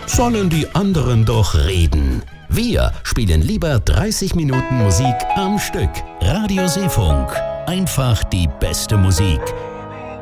sollen die anderen doch reden. Wir spielen lieber 30 Minuten Musik am Stück. Radio Seefunk. Einfach die beste Musik.